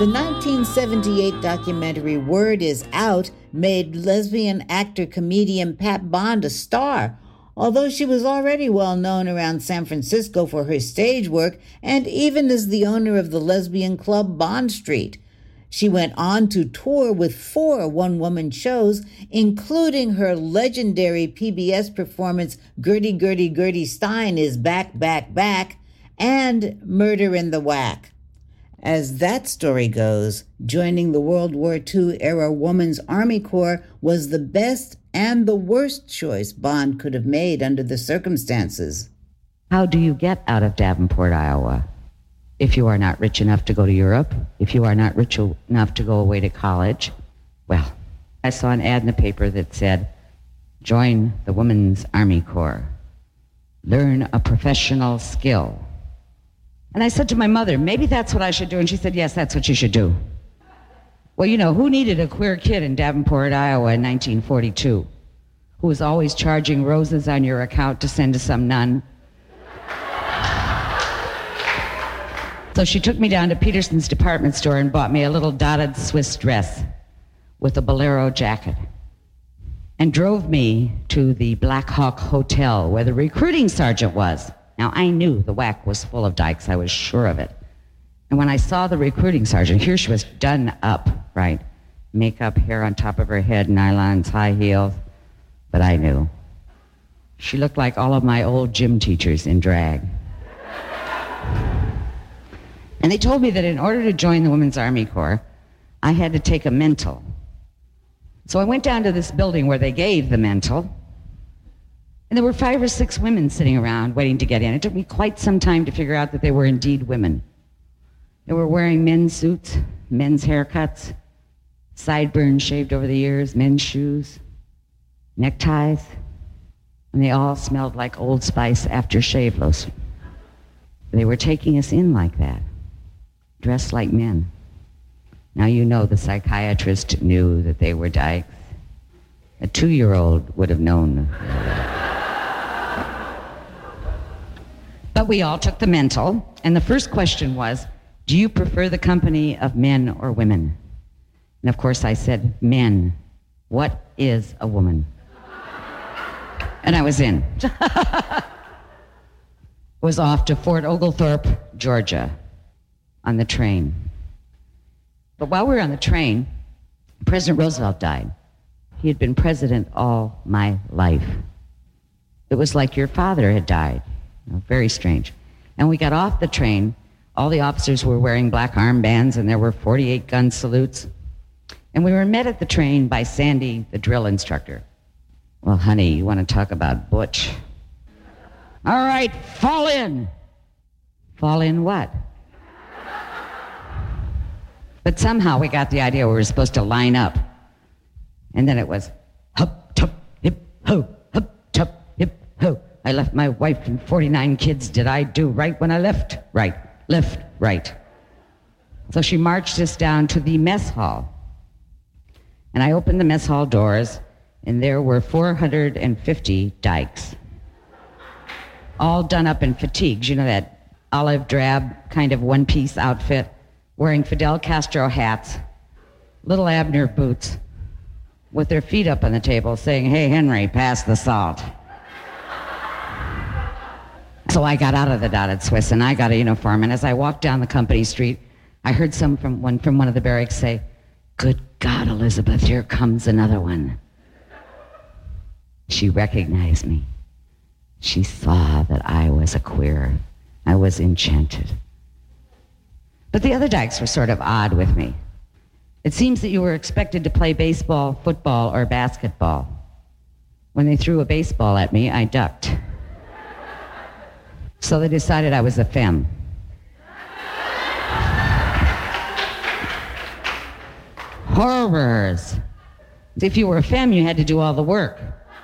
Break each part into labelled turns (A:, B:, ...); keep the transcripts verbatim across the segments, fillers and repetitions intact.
A: The nineteen seventy-eight documentary Word Is Out made lesbian actor-comedian Pat Bond a star, although she was already well known around San Francisco for her stage work and even as the owner of the lesbian club Bond Street. She went on to tour with four one-woman shows, including her legendary P B S performance Gertie, Gertie, Gertie Stein is Back, Back, Back, and Murder in the Whack. As that story goes, joining the World War Two era Women's Army Corps was the best and the worst choice Bond could have made under the circumstances.
B: How do you get out of Davenport, Iowa? If you are not rich enough to go to Europe, if you are not rich enough to go away to college, well, I saw an ad in the paper that said, join the Women's Army Corps. Learn a professional skill. And I said to my mother, maybe that's what I should do. And she said, yes, that's what you should do. Well, you know, who needed a queer kid in Davenport, Iowa in nineteen forty-two, who was always charging roses on your account to send to some nun? So she took me down to Peterson's department store and bought me a little dotted Swiss dress with a bolero jacket and drove me to the Black Hawk Hotel where the recruiting sergeant was. Now, I knew the whack was full of dykes. I was sure of it. And when I saw the recruiting sergeant, here she was done up, right? Makeup, hair on top of her head, nylons, high heels. But I knew. She looked like all of my old gym teachers in drag. And they told me that in order to join the Women's Army Corps, I had to take a mental. So I went down to this building where they gave the mental, and there were five or six women sitting around waiting to get in. It took me quite some time to figure out that they were indeed women. They were wearing men's suits, men's haircuts, sideburns shaved over the ears, men's shoes, neckties, and they all smelled like Old Spice aftershave lotion. They were taking us in like that, dressed like men. Now you know the psychiatrist knew that they were dykes. A two-year-old would have known. But we all took the mental, and the first question was, do you prefer the company of men or women? And of course I said, men. What is a woman? And I was in. Was off to Fort Oglethorpe, Georgia, on the train. But while we were on the train, President Roosevelt died. He had been president all my life. It was like your father had died. You know, very strange. And we got off the train. All the officers were wearing black armbands, and there were forty-eight gun salutes. And we were met at the train by Sandy, the drill instructor. Well, honey, you want to talk about butch? All right, fall in. Fall in what? But somehow we got the idea we were supposed to line up. And then it was, hup, tup, hip, ho, hup, tup, hip, ho. I left my wife and forty-nine kids. Did I do right when I left? Right. Left, right. So she marched us down to the mess hall. And I opened the mess hall doors, and there were four hundred fifty dykes, all done up in fatigues. You know, that olive drab kind of one-piece outfit, wearing Fidel Castro hats, little Abner boots, with their feet up on the table saying, hey, Henry, pass the salt. So I got out of the dotted Swiss and I got a uniform, and as I walked down the company street, I heard some from one from one of the barracks say, good God, Elizabeth, here comes another one. She recognized me. She saw that I was a queer. I was enchanted. But the other dykes were sort of odd with me. It seems that you were expected to play baseball, football, or basketball. When they threw a baseball at me, I ducked. So they decided I was a femme. Horrors. If you were a femme, you had to do all the work.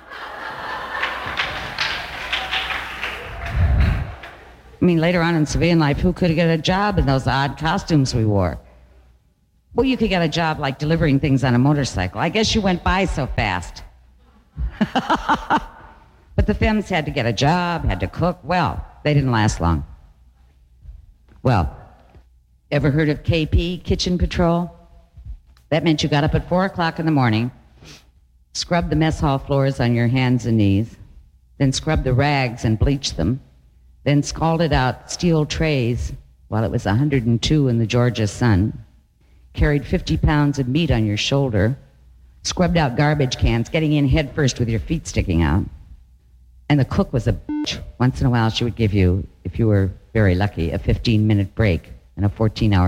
B: I mean, later on in civilian life, who could get a job in those odd costumes we wore? Well, you could get a job like delivering things on a motorcycle. I guess you went by so fast. But the femmes had to get a job, had to cook. Well, they didn't last long. Well, Ever heard of K P, Kitchen Patrol? That meant you got up at four o'clock in the morning, scrubbed the mess hall floors on your hands and knees, then scrubbed the rags and bleached them, then scalded out steel trays while it was one hundred two in the Georgia sun, carried fifty pounds of meat on your shoulder, scrubbed out garbage cans, getting in head first with your feet sticking out. And the cook was a bitch. Once in a while she would give you, if you were very lucky, a fifteen-minute break and a fourteen-hour